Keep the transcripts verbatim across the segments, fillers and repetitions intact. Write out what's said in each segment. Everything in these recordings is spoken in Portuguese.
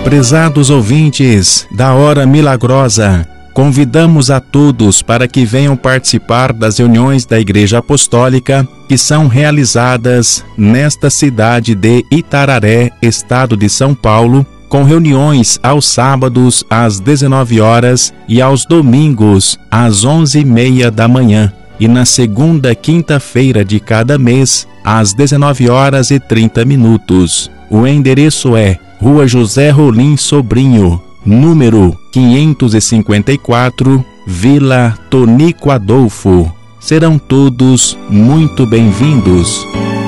Prezados ouvintes da Hora Milagrosa, convidamos a todos para que venham participar das reuniões da Igreja Apostólica que são realizadas nesta cidade de Itararé, estado de São Paulo, com reuniões aos sábados às dezenove horas e aos domingos às onze e meia da manhã, e na segunda quinta-feira de cada mês às dezenove horas e trinta minutos. O endereço é Rua José Rolim Sobrinho, número quinhentos e cinquenta e quatro, Vila Tonico Adolfo. Serão todos muito bem-vindos.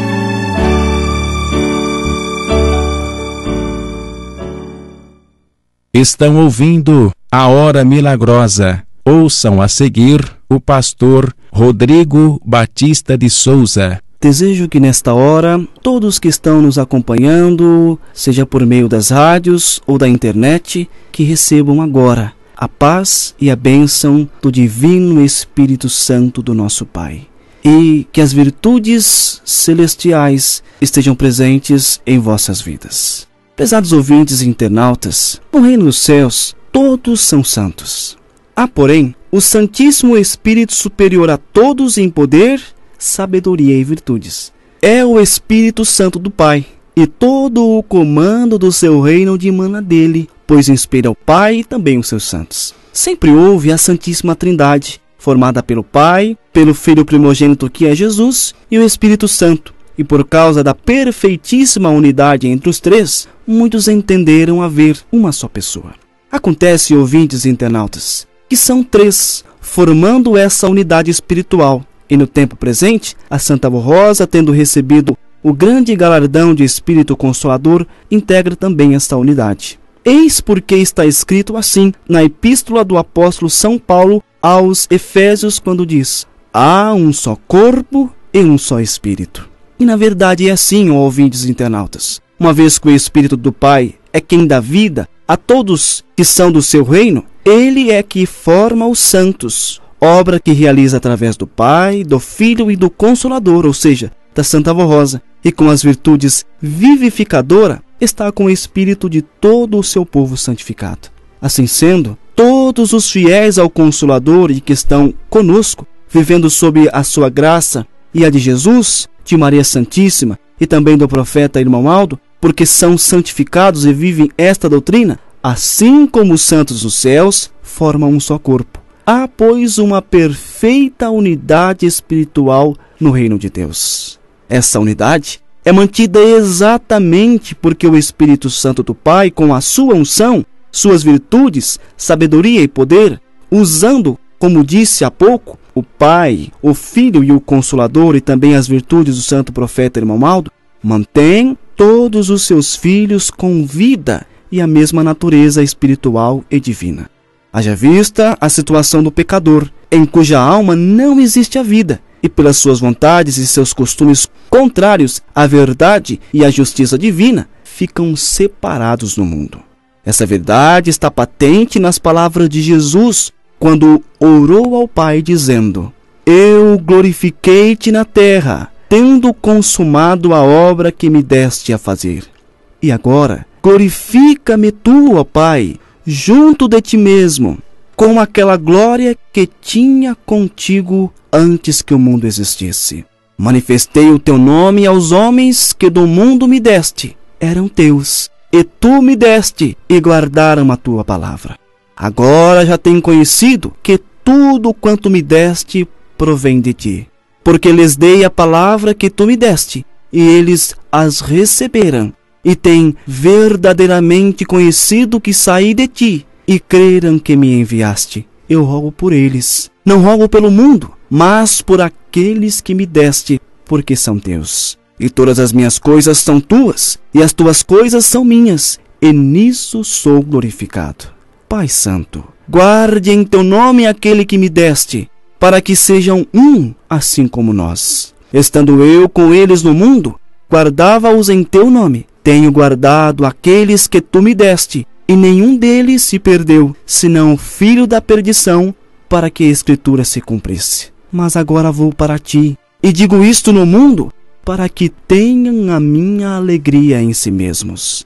Estão ouvindo a Hora Milagrosa. Ouçam a seguir o pastor Rodrigo Batista de Souza. Desejo que nesta hora, todos que estão nos acompanhando, seja por meio das rádios ou da internet, que recebam agora a paz e a bênção do Divino Espírito Santo do nosso Pai. E que as virtudes celestiais estejam presentes em vossas vidas. Prezados ouvintes e internautas, no reino dos céus, todos são santos. Há, porém, o Santíssimo Espírito superior a todos em poder, sabedoria e virtudes. É o Espírito Santo do Pai, e todo o comando do seu reino dimana dele, pois inspira o Pai e também os seus santos. Sempre houve a Santíssima Trindade, formada pelo Pai, pelo Filho primogênito que é Jesus e o Espírito Santo. E por causa da perfeitíssima unidade entre os três, muitos entenderam haver uma só pessoa. Acontece, ouvintes e internautas, que são três, formando essa unidade espiritual. E no tempo presente, a Santa Rosa, tendo recebido o grande galardão de Espírito Consolador, integra também esta unidade. Eis porque está escrito assim na Epístola do Apóstolo São Paulo aos Efésios, quando diz: há um só corpo e um só Espírito. E na verdade é assim, ó ouvintes internautas. Uma vez que o Espírito do Pai é quem dá vida a todos que são do seu reino, ele é que forma os santos, obra que realiza através do Pai, do Filho e do Consolador, ou seja, da Santa Rosa, e com as virtudes vivificadora, está com o Espírito de todo o seu povo santificado. Assim sendo, todos os fiéis ao Consolador e que estão conosco, vivendo sob a sua graça e a de Jesus, de Maria Santíssima e também do profeta Irmão Aldo, porque são santificados e vivem esta doutrina, assim como os santos dos céus formam um só corpo. Há, pois, uma perfeita unidade espiritual no reino de Deus. Essa unidade é mantida exatamente porque o Espírito Santo do Pai, com a sua unção, suas virtudes, sabedoria e poder, usando, como disse há pouco, o Pai, o Filho e o Consolador e também as virtudes do santo profeta Irmão Aldo, mantém todos os seus filhos com vida e a mesma natureza espiritual e divina. Haja vista a situação do pecador, em cuja alma não existe a vida, e pelas suas vontades e seus costumes contrários à verdade e à justiça divina, ficam separados no mundo. Essa verdade está patente nas palavras de Jesus, quando orou ao Pai, dizendo: eu glorifiquei-te na terra, tendo consumado a obra que me deste a fazer. E agora, glorifica-me tu, ó Pai, junto de ti mesmo, com aquela glória que tinha contigo antes que o mundo existisse. Manifestei o teu nome aos homens que do mundo me deste, eram teus, e tu me deste, e guardaram a tua palavra. Agora já tenho conhecido que tudo quanto me deste provém de ti, porque lhes dei a palavra que tu me deste, e eles as receberam, e têm verdadeiramente conhecido que saí de ti, e creram que me enviaste. Eu rogo por eles, não rogo pelo mundo, mas por aqueles que me deste, porque são teus. E todas as minhas coisas são tuas, e as tuas coisas são minhas, e nisso sou glorificado. Pai Santo, guarde em teu nome aquele que me deste, para que sejam um, assim como nós. Estando eu com eles no mundo, guardava-os em teu nome. Tenho guardado aqueles que tu me deste, e nenhum deles se perdeu, senão o filho da perdição, para que a Escritura se cumprisse. Mas agora vou para ti, e digo isto no mundo, para que tenham a minha alegria em si mesmos.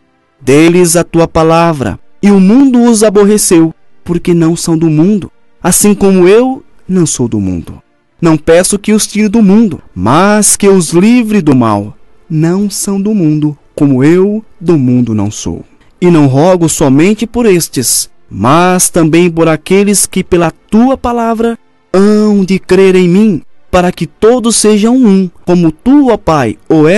Dê-lhes a tua palavra, e o mundo os aborreceu, porque não são do mundo, assim como eu não sou do mundo. Não peço que os tire do mundo, mas que os livre do mal. Não são do mundo, como eu do mundo não sou. E não rogo somente por estes, mas também por aqueles que pela tua palavra hão de crer em mim, para que todos sejam um, como tu, ó Pai, o és